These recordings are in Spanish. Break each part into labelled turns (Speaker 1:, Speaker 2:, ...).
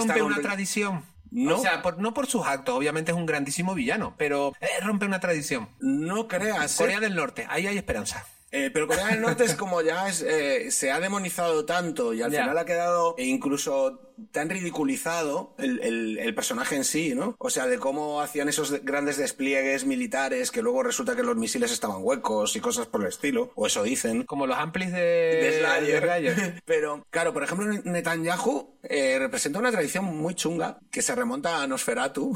Speaker 1: rompe una tradición.
Speaker 2: No.
Speaker 1: O sea, no por sus actos, obviamente es un grandísimo villano, pero rompe una tradición.
Speaker 2: No creas.
Speaker 1: Corea del Norte, ahí hay esperanza.
Speaker 2: Pero Corea del Norte es como ya se ha demonizado tanto y al final ha quedado incluso tan ridiculizado el personaje en sí, ¿no? O sea, de cómo hacían esos grandes despliegues militares que luego resulta que los misiles estaban huecos y cosas por el estilo, o eso dicen.
Speaker 1: Como los amplis de
Speaker 2: Slayer. Pero, claro, por ejemplo, Netanyahu representa una tradición muy chunga que se remonta a Nosferatu.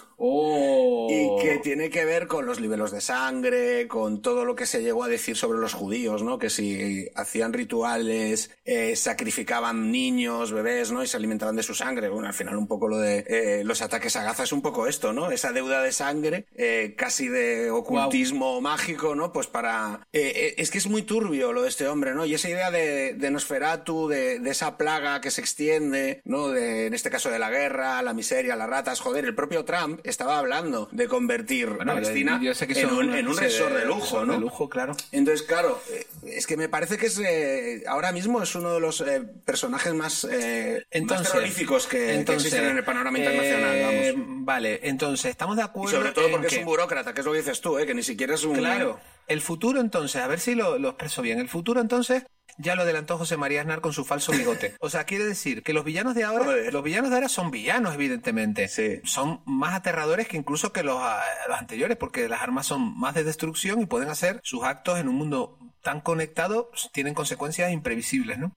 Speaker 2: Y que tiene que ver con los libelos de sangre, con todo lo que se llegó a decir sobre los judíos, ¿no? Que si hacían rituales, sacrificaban niños, bebés, ¿no? Y se alimentaban de su sangre. Bueno, al final un poco lo de los ataques a Gaza es un poco esto, ¿no? Esa deuda de sangre, casi de ocultismo mágico, ¿no? Pues para... es que es muy turbio lo de este hombre, ¿no? Y esa idea de Nosferatu, de esa plaga que se extiende, ¿no? En este caso de la guerra, la miseria, las ratas, joder, el propio Trump estaba hablando de convertir Palestina en un resort de lujo, ¿no?
Speaker 1: De lujo, claro.
Speaker 2: Entonces, claro, es que me parece que es ahora mismo es uno de los personajes más terroríficos que existen en el panorama internacional, vamos.
Speaker 1: Vale, entonces, estamos de acuerdo.
Speaker 2: Y sobre todo porque es un burócrata, que es lo que dices tú, que ni siquiera es un...
Speaker 1: Claro. El futuro, entonces, a ver si lo expreso bien. El futuro, entonces... Ya lo adelantó José María Aznar con su falso bigote. O sea, quiere decir que los villanos de ahora son villanos, evidentemente.
Speaker 2: Sí.
Speaker 1: Son más aterradores que incluso que los anteriores, porque las armas son más de destrucción y pueden hacer sus actos en un mundo tan conectado, tienen consecuencias imprevisibles, ¿no?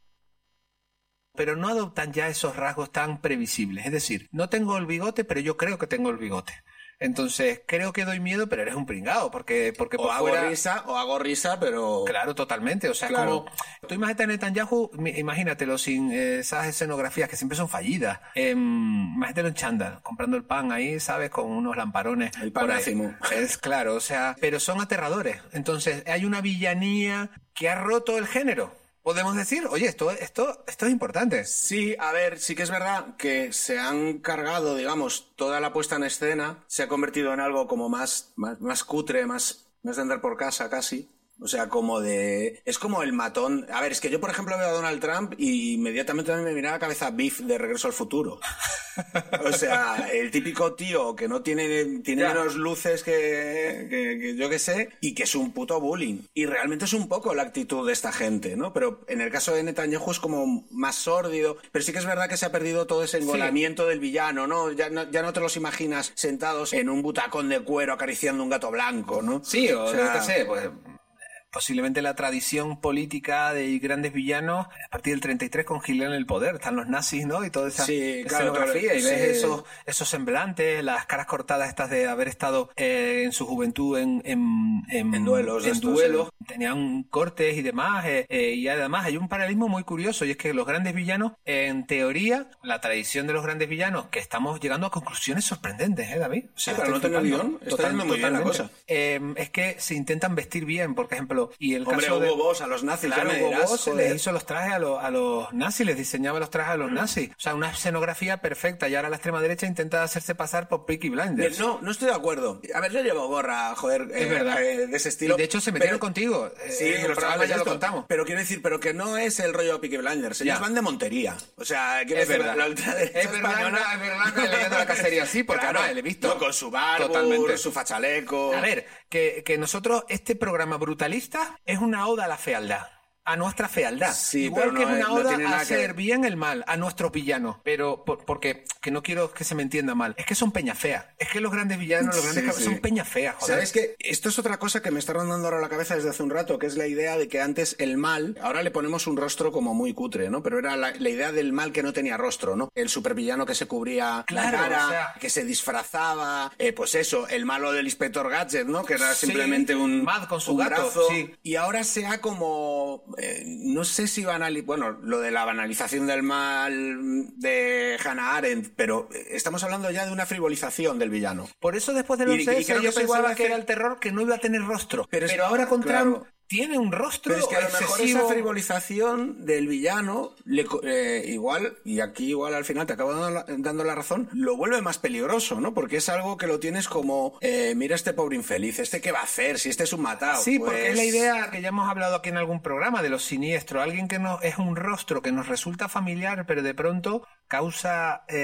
Speaker 1: Pero no adoptan ya esos rasgos tan previsibles. Es decir, no tengo el bigote, pero yo creo que tengo el bigote. Entonces, creo que doy miedo, pero eres un pringao, porque
Speaker 2: o
Speaker 1: por
Speaker 2: hago
Speaker 1: fuera...
Speaker 2: hago risa, pero...
Speaker 1: Claro, totalmente. O sea,
Speaker 2: claro.
Speaker 1: Como... Tú imagínate a Netanyahu, imagínatelo sin esas escenografías que siempre son fallidas. Imagínatelo en chándal, comprando el pan ahí, ¿sabes? Con unos lamparones.
Speaker 2: El pan ácimo.
Speaker 1: Es claro, o sea... Pero son aterradores. Entonces, hay una villanía que ha roto el género. Podemos decir, oye, esto es importante.
Speaker 2: Sí, a ver, sí que es verdad que se han cargado, digamos, toda la puesta en escena, se ha convertido en algo como más cutre, más de andar por casa casi. O sea, es como el matón. A ver, es que yo, por ejemplo, veo a Donald Trump y inmediatamente me viene a la cabeza Biff de Regreso al Futuro. O sea, el típico tío que no tiene menos luces que yo que sé, y que es un puto bullying. Y realmente es un poco la actitud de esta gente, ¿no? Pero en el caso de Netanyahu es como más sórdido. Pero sí que es verdad que se ha perdido todo ese engolamiento del villano, ¿no? Ya no te los imaginas sentados en un butacón de cuero acariciando un gato blanco, ¿no?
Speaker 1: Sí, o sea, yo qué sé, pues... Posiblemente la tradición política de grandes villanos a partir del 33 con Hitler en el poder. Están los nazis, ¿no? Y toda esa escenografía. Y ves esos semblantes, las caras cortadas estas de haber estado en su juventud en duelos. Tenían cortes y demás. Y además hay un paralelismo muy curioso y es que los grandes villanos, en teoría, la tradición de los grandes villanos, que estamos llegando a conclusiones sorprendentes, David? O sea,
Speaker 2: para no tener guión, está yendo muy bien la cosa.
Speaker 1: Es que se intentan vestir bien, por ejemplo. Y el
Speaker 2: Hombre,
Speaker 1: caso
Speaker 2: Hugo Boss a los nazis,
Speaker 1: claro,
Speaker 2: ya me dirás,
Speaker 1: Hugo Boss les hizo los trajes a los nazis, les diseñaba los trajes a los nazis. O sea, una escenografía perfecta. Y ahora la extrema derecha intenta hacerse pasar por Peaky Blinders.
Speaker 2: No estoy de acuerdo. A ver, yo llevo gorra, joder,
Speaker 1: es verdad.
Speaker 2: De ese estilo.
Speaker 1: Y de hecho se metieron contigo.
Speaker 2: Sí,
Speaker 1: los chavales ya lo contamos.
Speaker 2: Pero quiero decir, pero que no es el rollo Peaky Blinders. Ellos van de Montería. O sea, quiero decir,
Speaker 1: verdad.
Speaker 2: La ultraderecha
Speaker 1: es verdad que leyendo la cacería sí, porque
Speaker 2: claro,
Speaker 1: no, le he visto.
Speaker 2: No, con su barbur, su fachaleco.
Speaker 1: A ver, que nosotros, este programa brutalista es una oda a la fealdad. A nuestra fealdad.
Speaker 2: Sí,
Speaker 1: igual
Speaker 2: pero
Speaker 1: que es una oda a
Speaker 2: hacer
Speaker 1: hacer bien el mal, a nuestros villanos. Pero porque que no quiero que se me entienda mal. Es que son peña fea. Es que los grandes villanos, los grandes son peña fea, joder.
Speaker 2: ¿Sabes qué? Esto es otra cosa que me está rondando ahora la cabeza desde hace un rato, que es la idea de que antes el mal, ahora le ponemos un rostro como muy cutre, ¿no? Pero era la idea del mal que no tenía rostro, ¿no? El supervillano que se cubría la cara, o sea, que se disfrazaba, pues eso, el malo del Inspector Gadget, ¿no? Que era simplemente un
Speaker 1: Mad con su gato,
Speaker 2: brazo. Sí. Y ahora se ha como... no sé si lo de la banalización del mal de Hannah Arendt, pero estamos hablando ya de una frivolización del villano.
Speaker 1: Por eso después del 11S yo pensaba que era el terror que no iba a tener rostro. Pero ahora con Trump tiene un rostro
Speaker 2: pero es que a lo mejor
Speaker 1: excesivo.
Speaker 2: Esa frivolización del villano igual, y aquí igual al final te acabo dando la razón, lo vuelve más peligroso, ¿no? Porque es algo que lo tienes como mira este pobre infeliz, ¿qué va a hacer? Si este es un matado.
Speaker 1: Sí, pues... porque es la idea que ya hemos hablado aquí en algún programa de lo siniestro, alguien que no es un rostro que nos resulta familiar pero de pronto causa